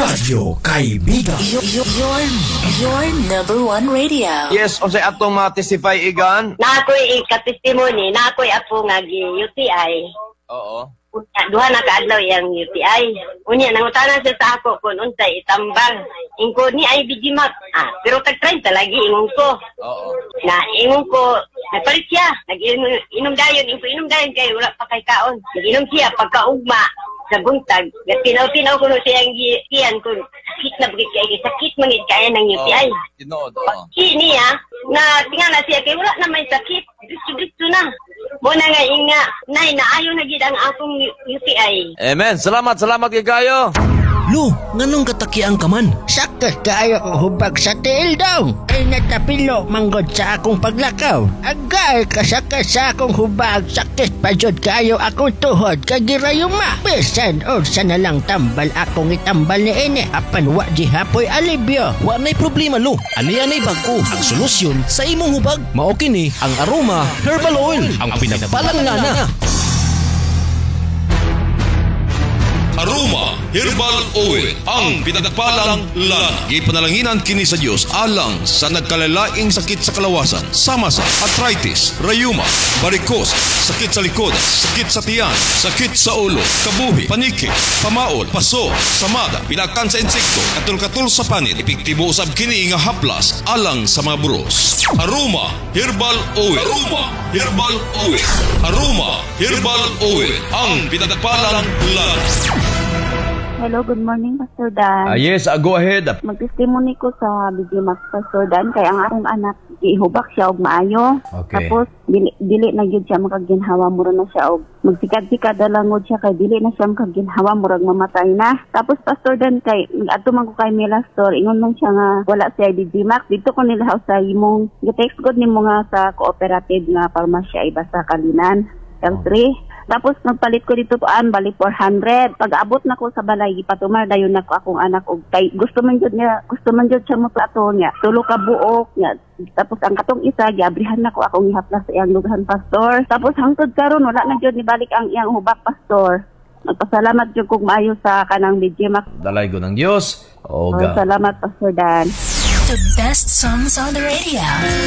Radyo Kaibigan. Your number one radio. Yes, o sa atong matisify igan. Na ako'y ika-testimony, na ako'y apo nga UTI. Oo. Duha na kaadlaw yang UTI. Unya nangutanan siya sa ako kung unsay itambang. Ingko ni ay bijimak. Pero tag-30 lagi ingon ko. Oo. Na ingon ko, nagpalit siya. Nag-inom dayon, inom dayon kayo, wala pa kay kaon. Nag-inom siya pagkaugma sa buntag. Tinaw-tinaw ko siya ang giyan ko. Sakit na bukit kaya, sakit mangit kaya ng UTI. Tinood, Niya, na tingala siya kay wala na may sakit. Disto na. Muna nga inga, nay, naayo na gid ang akong UTI. Amen. Salamat kay kayo. Lo, nganong katakian ka man? Sakit kaayo ang hubag sa tiil daw. Ay natapilo manggod sa akong paglakaw. Agay kasakit sa akong hubag. Sakit pa jud kaayo akong tuhod kagirayuma. Bisan o sa nalang tambal akong itambal ni ine. Apan wa di hapoy alibyo. Wa nay problema lo. Ani-anay bag-o ang solusyon sa imong hubag. Mao kini ang Aroma Herbal Oil, ang pinagpalangana. Aroma Herbal Oil, ang pinagpalang lana. Gipanalanginan kini sa Dios alang sa nagkalalaing sakit sa kalawasan, sama sa arthritis, rayuma, varicose, sakit sa likod, sakit sa tiyan, sakit sa ulo, kabuhi, paniki, pamaol, paso, samada, pinakan sa insekto, katul-katul sa panit, epektibo usab kini nga haplas alang sa mga buros. Aroma Herbal Oil. Aroma Herbal Oil. Aroma Herbal Oil, ang pinagpalang lana. Hello, good morning, Pastor Dan. Yes, go ahead. Mag-testimony ko sa Video Max, Pastor Dan, kaya ang akong anak, ihubak siya og maayo. Okay. Tapos, dili na yun siya makaginhawa, mura na siya og magsikad-sikad dalangod siya, kay dili na siya makaginhawa, murag mamatay na. Tapos, Pastor Dan, kay ato man ko kay Mila Store, ingon man siya nga, wala siya Video Max. Dito ko nilahaw sa imong, text god nimo nga sa cooperative nga parmasya iba sa Kalinan. Country. Tapos nagpalit ko dito bali 400. Pag-abot na ko sa balay gipatumar dayon nako akong anak og kay gusto man jud siya mo plato niya. Tulo ka buok niya. Tapos ang katong isa giabrihan nako akong ihaplas sa iyang lughan, Pastor. Tapos hangtod karon wala na jud ni balik ang iyang hubak, Pastor. Nagpasalamat jud kog maayo sa kanang Bijimak. Dalay ko ng Diyos. Salamat, Pastor Dan. The best songs on the radio.